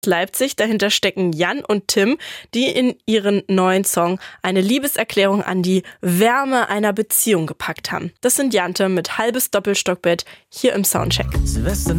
Leipzig. Dahinter stecken Jan und Tim, die in ihren neuen Song eine Liebeserklärung an die Wärme einer Beziehung gepackt haben. Das sind Jante mit Halbes Doppelstockbett hier im Soundcheck. Silvester